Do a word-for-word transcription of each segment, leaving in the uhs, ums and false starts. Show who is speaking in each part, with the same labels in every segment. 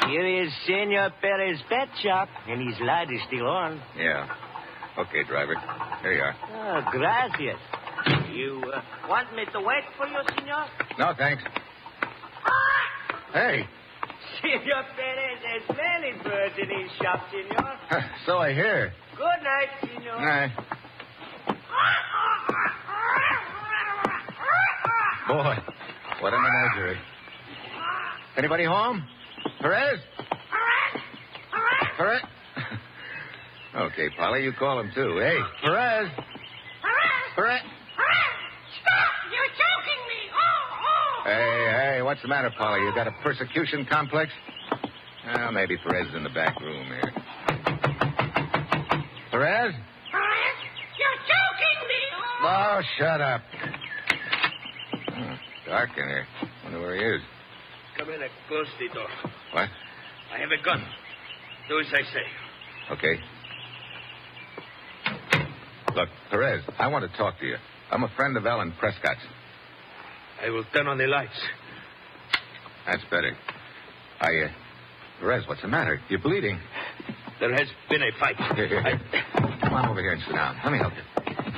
Speaker 1: Here is Senor Perez's pet shop, and his light is still on.
Speaker 2: Yeah. Okay, driver. Here you are.
Speaker 1: Oh, gracias. You uh, want me to wait for you, senor?
Speaker 2: No, thanks. Hey.
Speaker 1: Senor Perez has many birds in his shop, senor.
Speaker 2: So I hear.
Speaker 1: Good night, senor.
Speaker 2: Night. Boy, what a menagerie. Anybody home? Perez? Perez? Okay, Polly, you call him, too. Hey, Perez. Perez.
Speaker 3: Stop! You're choking me! Oh, oh!
Speaker 2: Hey, hey, what's the matter, Polly? You got a persecution complex? Well, maybe Perez is in the back room here. Perez?
Speaker 3: Perez, you're choking me! Oh,
Speaker 2: Oh, shut up. Oh, dark in here. Wonder where he is.
Speaker 1: Come in and close the door.
Speaker 2: What?
Speaker 1: I have a gun. Do as I say.
Speaker 2: Okay. Look, Perez, I want to talk to you. I'm a friend of Alan Prescott's.
Speaker 1: I will turn on the lights.
Speaker 2: That's better. I, uh... Perez, what's the matter? You're bleeding.
Speaker 1: There has been a fight.
Speaker 2: Here, here, here. Come on over here and sit down. Let me help you.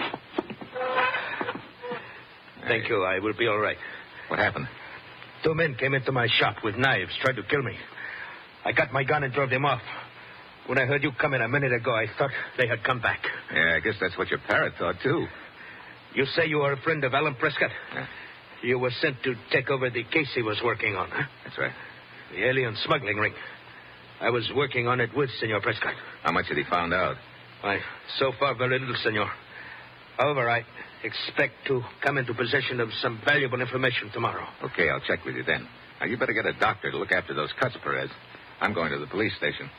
Speaker 1: Thank you. I will be all right.
Speaker 2: What happened?
Speaker 1: Two men came into my shop with knives, tried to kill me. I got my gun and drove them off. When I heard you come in a minute ago, I thought they had come back.
Speaker 2: Yeah, I guess that's what your parrot thought, too.
Speaker 1: You say you are a friend of Alan Prescott?
Speaker 2: Yeah.
Speaker 1: You were sent to take over the case he was working on, huh?
Speaker 2: That's right.
Speaker 1: The alien smuggling ring. I was working on it with Senor Prescott.
Speaker 2: How much had he found out?
Speaker 1: Why, so far, very little, Senor. However, I expect to come into possession of some valuable information tomorrow.
Speaker 2: Okay, I'll check with you then. Now, you better get a doctor to look after those cuts, Perez. I'm going to the police station.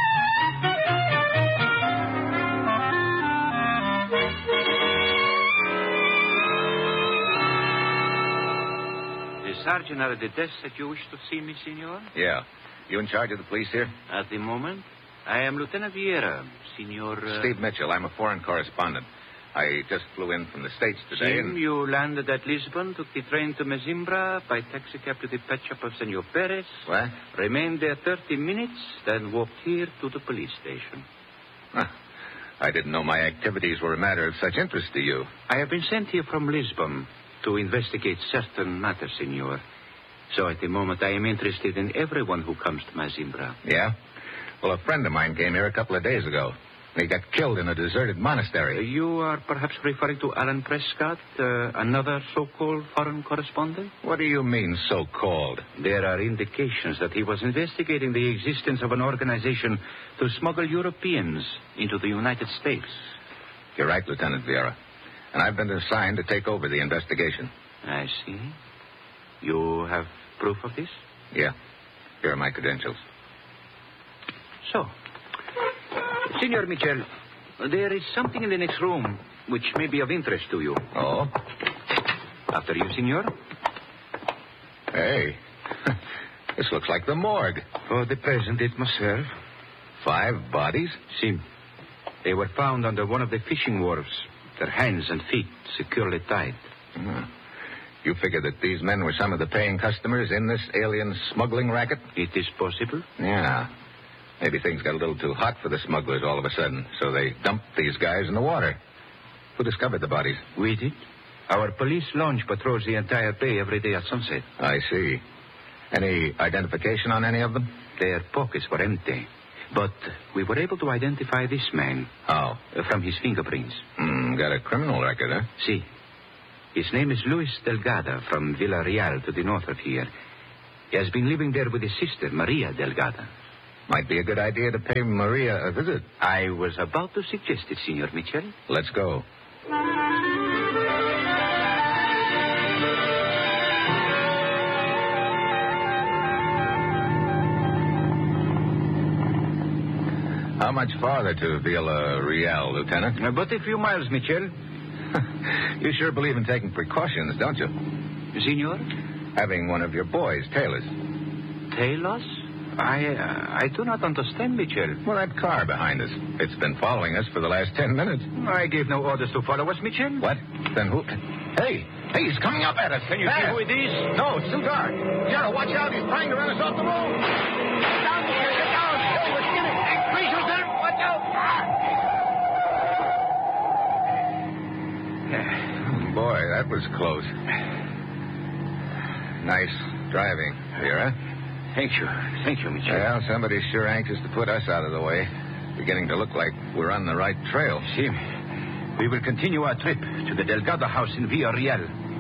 Speaker 4: The sergeant at the desk that you wish to see me, senor?
Speaker 2: Yeah. You in charge of the police here?
Speaker 4: At the moment, I am Lieutenant Vieira, senor... Uh...
Speaker 2: Steve Mitchell. I'm a foreign correspondent. I just flew in from the States today.
Speaker 4: Jim,
Speaker 2: and...
Speaker 4: you landed at Lisbon, took the train to Mezimbra, by taxicab to the pet shop of Senor Perez.
Speaker 2: What?
Speaker 4: Remained there thirty minutes, then walked here to the police station.
Speaker 2: Huh. I didn't know my activities were a matter of such interest to you.
Speaker 4: I have been sent here from Lisbon to investigate certain matters, senor. So at the moment, I am interested in everyone who comes to Mezimbra.
Speaker 2: Yeah? Well, a friend of mine came here a couple of days ago. He got killed in a deserted monastery.
Speaker 4: You are perhaps referring to Alan Prescott, uh, another so-called foreign correspondent?
Speaker 2: What do you mean, so-called?
Speaker 4: There are indications that he was investigating the existence of an organization to smuggle Europeans into the United States.
Speaker 2: You're right, Lieutenant Vieira. And I've been assigned to take over the investigation.
Speaker 4: I see. You have proof of this?
Speaker 2: Yeah. Here are my credentials.
Speaker 4: So... Senor Mitchell, there is something in the next room which may be of interest to you.
Speaker 2: Oh?
Speaker 4: After you, senor.
Speaker 2: Hey, this looks like the morgue.
Speaker 4: For the present, it must serve.
Speaker 2: Five bodies?
Speaker 4: Si. They were found under one of the fishing wharves, their hands and feet securely tied.
Speaker 2: Hmm. You figure that these men were some of the paying customers in this alien smuggling racket?
Speaker 4: It is possible.
Speaker 2: Yeah. Maybe things got a little too hot for the smugglers all of a sudden, so they dumped these guys in the water. Who discovered the bodies?
Speaker 4: We did. Our police launch patrols the entire bay every day at sunset.
Speaker 2: I see. Any identification on any of them?
Speaker 4: Their pockets were empty. But we were able to identify this man.
Speaker 2: How?
Speaker 4: Uh, from his fingerprints.
Speaker 2: Hmm, got a criminal record, huh?
Speaker 4: Si. His name is Luis Delgado from Villarreal to the north of here. He has been living there with his sister, Maria Delgado.
Speaker 2: Might be a good idea to pay Maria a visit.
Speaker 4: I was about to suggest it, Senor Mitchell.
Speaker 2: Let's go. How much farther to Villarreal, Lieutenant?
Speaker 4: About a few miles, Mitchell.
Speaker 2: You sure believe in taking precautions, don't you?
Speaker 4: Senor?
Speaker 2: Having one of your boys tail us.
Speaker 4: Tail us? I uh, I do not understand, Mitchell.
Speaker 2: Well, that car behind us. It's been following us for the last ten minutes.
Speaker 4: I gave no orders to follow us, Mitchell.
Speaker 2: What? Then who? Hey, hey, he's coming up at us.
Speaker 4: Can you
Speaker 2: Fast.
Speaker 4: see who it is?
Speaker 2: No, it's too dark. Jarrah, watch out. He's trying to run us off the road. Down
Speaker 4: Yeah.
Speaker 2: Boy, that was close. Nice driving here, huh?
Speaker 4: Thank you. Thank you, Mitchell.
Speaker 2: Well, somebody's sure anxious to put us out of the way. Beginning to look like we're on the right trail.
Speaker 4: See, we will continue our trip to the Delgado house in Villarreal.